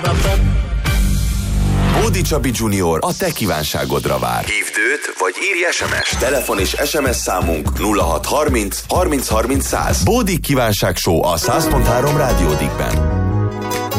Bódi Csabi Junior a te kívánságodra vár. Hívd őt, vagy írj SMS-t. Telefon és SMS számunk 0630 30 30 100. Bódi kívánság show a 100.3 Rádiódikben.